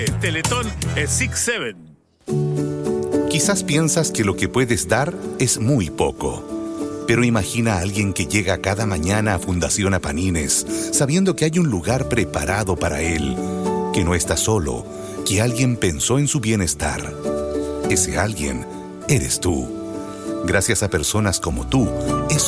Teletón Six Seven. Quizás piensas que lo que puedes dar es muy poco. Pero imagina a alguien que llega cada mañana a Fundación Apanines sabiendo que hay un lugar preparado para él, que no está solo, que alguien pensó en su bienestar. Ese alguien eres tú. Gracias a personas como tú, es